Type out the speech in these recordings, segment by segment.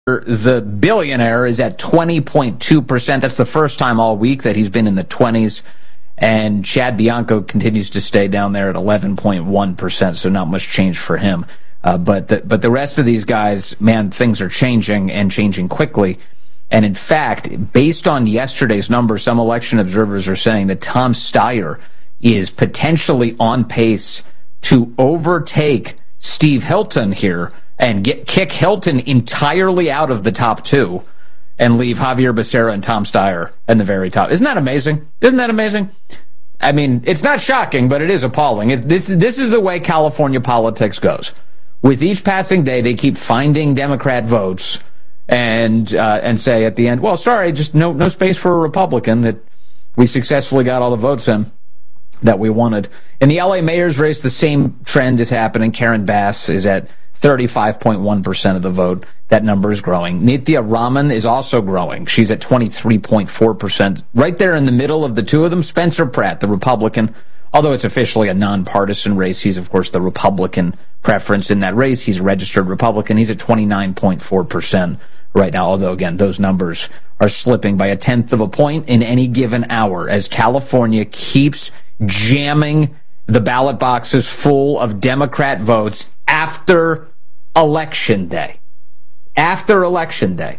the billionaire, is at 20.2%. That's the first time all week that he's been in the 20s. And Chad Bianco continues to stay down there at 11.1%, so not much change for him. But the rest of these guys, man, things are changing and changing quickly. And in fact, based on yesterday's numbers, some election observers are saying that Tom Steyer is potentially on pace to overtake Steve Hilton here and kick Hilton entirely out of the top two and leave Javier Becerra and Tom Steyer in the very top. Isn't that amazing? Isn't that amazing? I mean, it's not shocking, but it is appalling. This is the way California politics goes. With each passing day, they keep finding Democrat votes and say at the end, well, sorry, just no space for a Republican. That we successfully got all the votes in that we wanted. In the L.A. mayor's race, the same trend is happening. Karen Bass is at 35.1% of the vote. That number is growing. Nithya Raman is also growing. She's at 23.4%. Right there in the middle of the two of them, Spencer Pratt, the Republican. Although it's officially a nonpartisan race, he's, of course, the Republican preference in that race. He's a registered Republican. He's at 29.4% right now. Although, again, those numbers are slipping by 1/10 of a point in any given hour as California keeps jamming the ballot boxes full of Democrat votes after Election Day. After Election Day.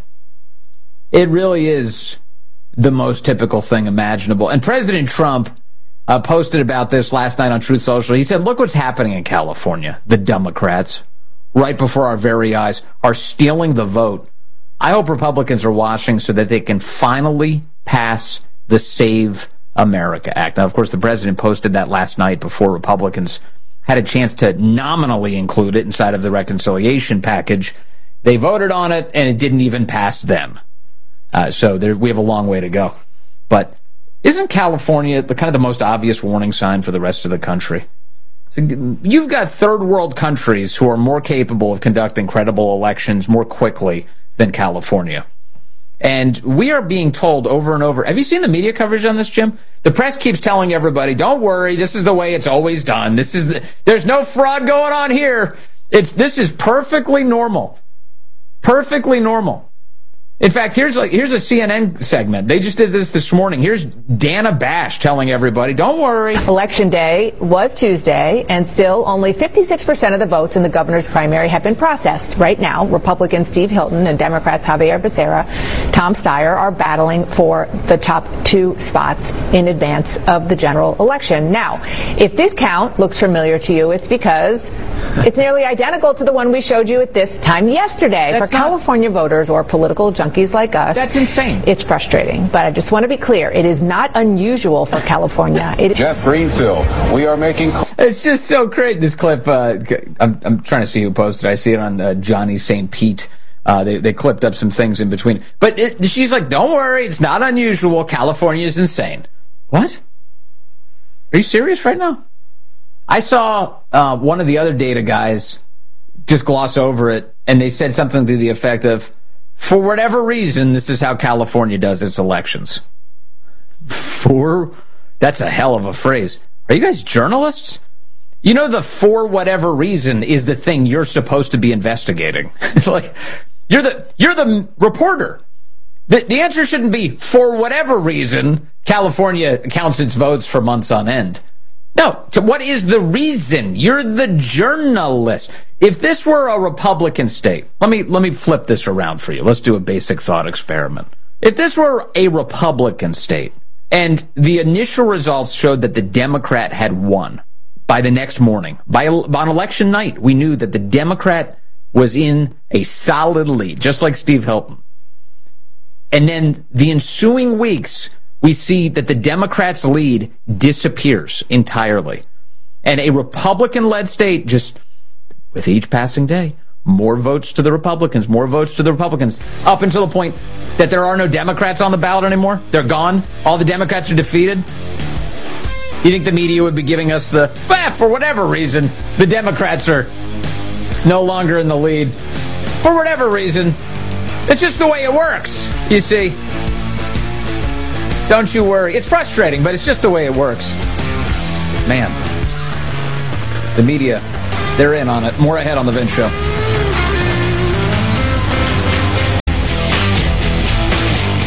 It really is the most typical thing imaginable. And President Trump posted about this last night on Truth Social. He said, look what's happening in California. The Democrats, right before our very eyes, are stealing the vote. I hope Republicans are watching so that they can finally pass the Save America Act. Now, of course, the president posted that last night before Republicans had a chance to nominally include it inside of the reconciliation package. They voted on it, and it didn't even pass them. So we have a long way to go. But isn't California the kind of the most obvious warning sign for the rest of the country? So you've got third world countries who are more capable of conducting credible elections more quickly than California. And we are being told over and over. Have you seen the media coverage on this, Jim? The press keeps telling everybody, don't worry, this is the way it's always done. There's no fraud going on here. This is perfectly normal. Perfectly normal. In fact, here's a CNN segment. They just did this morning. Here's Dana Bash telling everybody, don't worry. Election day was Tuesday, and still only 56% of the votes in the governor's primary have been processed. Right now, Republican Steve Hilton and Democrats Javier Becerra, Tom Steyer are battling for the top two spots in advance of the general election. Now, if this count looks familiar to you, it's because it's nearly identical to the one we showed you at this time yesterday. For California voters or political junkies like us, that's insane. It's frustrating, but I just want to be clear. It is not unusual for California. Jeff Greenfield, we are making... It's just so great, this clip. I'm trying to see who posted it. I see it on Johnny St. Pete. They clipped up some things in between. But she's like, don't worry, it's not unusual. California is insane. What? Are you serious right now? I saw one of the other data guys just gloss over it, and they said something to the effect of, for whatever reason, this is how California does its elections. That's a hell of a phrase. Are you guys journalists? You know, the for whatever reason is the thing you're supposed to be investigating. Like, you're the reporter. The answer shouldn't be, for whatever reason, California counts its votes for months on end. No, so what is the reason? You're the journalist. If this were a Republican state, let me flip this around for you. Let's do a basic thought experiment. If this were a Republican state and the initial results showed that the Democrat had won by the next morning, on election night, we knew that the Democrat was in a solid lead, just like Steve Hilton. And then the ensuing weeks, we see that the Democrats' lead disappears entirely. And a Republican-led state, just with each passing day, more votes to the Republicans, up until the point that there are no Democrats on the ballot anymore. They're gone. All the Democrats are defeated. You think the media would be giving us for whatever reason, the Democrats are no longer in the lead. For whatever reason. It's just the way it works, you see. Don't you worry. It's frustrating, but it's just the way it works. Man, the media, they're in on it. More ahead on The Vince Show.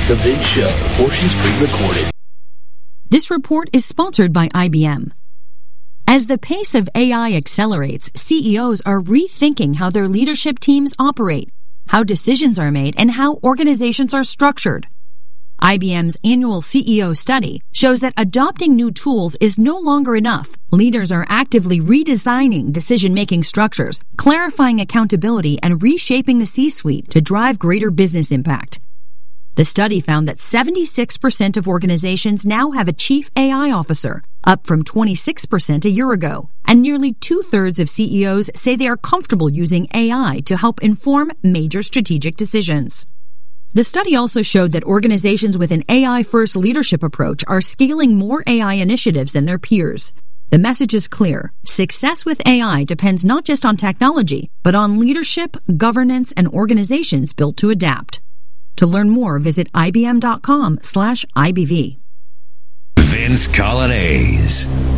The Vince Show, portions pre-recorded. This report is sponsored by IBM. As the pace of AI accelerates, CEOs are rethinking how their leadership teams operate, how decisions are made, and how organizations are structured. IBM's annual CEO study shows that adopting new tools is no longer enough. Leaders are actively redesigning decision-making structures, clarifying accountability, and reshaping the C-suite to drive greater business impact. The study found that 76% of organizations now have a chief AI officer, up from 26% a year ago, and nearly two-thirds of CEOs say they are comfortable using AI to help inform major strategic decisions. The study also showed that organizations with an AI-first leadership approach are scaling more AI initiatives than their peers. The message is clear. Success with AI depends not just on technology, but on leadership, governance, and organizations built to adapt. To learn more, visit IBM.com/IBV. Vince Coglianese.